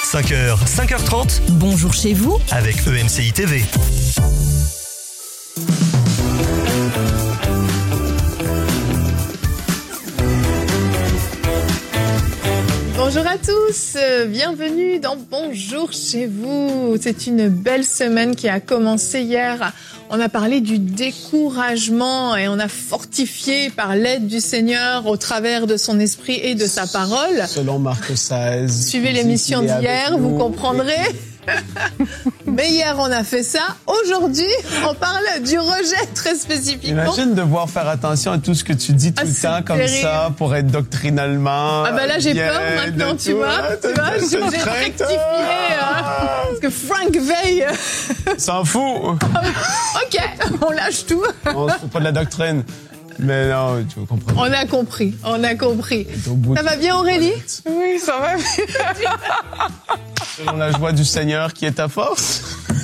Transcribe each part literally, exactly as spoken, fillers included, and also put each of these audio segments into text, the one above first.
cinq heures, cinq heures trente. Bonjour chez vous avec E M C I T V. Bonjour à tous, bienvenue dans Bonjour chez vous. C'est une belle semaine qui a commencé hier. On a parlé du découragement et on a fortifié par l'aide du Seigneur au travers de son esprit et de sa parole. Selon Marc seize. Suivez l'émission d'hier, vous comprendrez. Mais hier, on a fait ça. Aujourd'hui, on parle du rejet très spécifiquement. Imagine devoir faire attention à tout ce que tu dis tout ah, le temps comme terrible. Ça pour être doctrinalement. Ah ben là, j'ai peur maintenant, tu vois. Tu vois, je suis obligée de rectifier. Hein, parce que Frank Veil... S'en fout. OK, on lâche tout. On se fout pas de la doctrine. Mais non, tu comprends. On a compris, on a compris. Ça va bien, Aurélie? Oui, ça va bien. Selon la joie du Seigneur qui est ta force.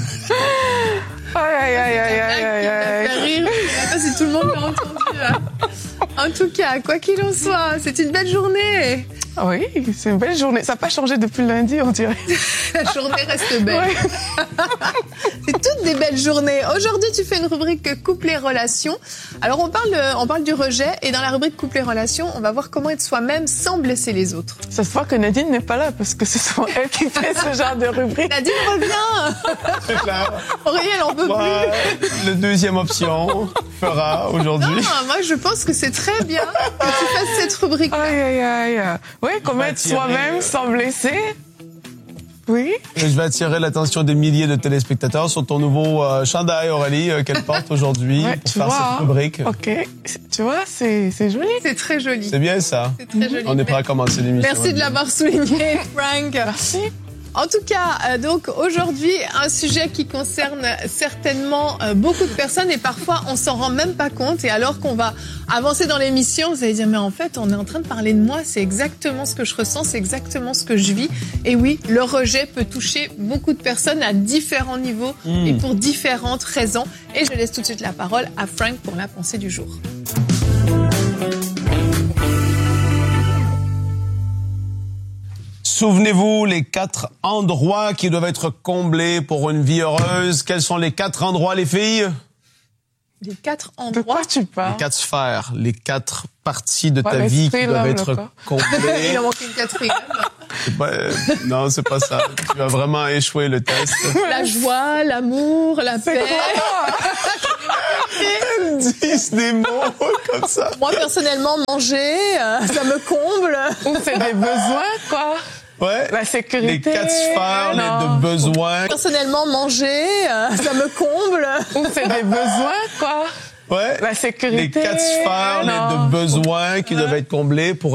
Aïe, aïe, aïe, aïe, aïe, aïe, aïe. Ça fait rire. Je sais pas si tout le monde l'a entendu, là. En tout cas, quoi qu'il en soit, c'est une belle journée. Oui, c'est une belle journée. Ça n'a pas changé depuis lundi, on dirait. La journée reste belle. Oui. C'est toutes des belles journées. Aujourd'hui, tu fais une rubrique couple et relations. Alors, on parle, on parle du rejet. Et dans la rubrique couple et relations, on va voir comment être soi-même sans blesser les autres. Ça se voit que Nadine n'est pas là parce que c'est souvent elle qui fait ce genre de rubrique. Nadine revient. C'est clair. Aurélie, elle en peut ouais, plus. La deuxième option fera aujourd'hui. Non, moi, je pense que c'est très bien que tu fasses cette rubrique. Aïe, aïe, aïe. Oui, comment être soi-même sans blesser. Oui. Je vais attirer l'attention des milliers de téléspectateurs sur ton nouveau euh, chandail, Aurélie, euh, qu'elle porte aujourd'hui ouais, pour faire vois, cette rubrique. OK. Tu vois, c'est, c'est joli. C'est très joli. C'est bien ça. C'est très joli. On est prêt à commencer l'émission. Merci de l'avoir souligné, Frank. Merci. En tout cas, euh, donc aujourd'hui, un sujet qui concerne certainement euh, beaucoup de personnes et parfois on s'en rend même pas compte. Et alors qu'on va avancer dans l'émission, vous allez dire mais en fait on est en train de parler de moi, c'est exactement ce que je ressens, c'est exactement ce que je vis. Et oui, le rejet peut toucher beaucoup de personnes à différents niveaux mmh. et pour différentes raisons. Et je laisse tout de suite la parole à Frank pour la pensée du jour. Souvenez-vous, les quatre endroits qui doivent être comblés pour une vie heureuse. Quels sont les quatre endroits, les filles? Les quatre endroits? De quoi tu parles? Les quatre sphères, les quatre parties de ouais, ta vie qui doivent être comblées. Il en manque une quatrième. C'est pas, euh, non, c'est pas ça. Tu vas vraiment échouer le test. La joie, l'amour, la paix. Elles disent des mots comme ça. Moi, personnellement, manger, euh, ça me comble. Ou c'est des besoins, quoi. Ouais. La sécurité. Les quatre sphères les de besoins. Personnellement, manger, euh, ça me comble. Ou c'est des besoins, quoi. Ouais. La sécurité. Les quatre sphères les de besoins qui doivent être comblés pour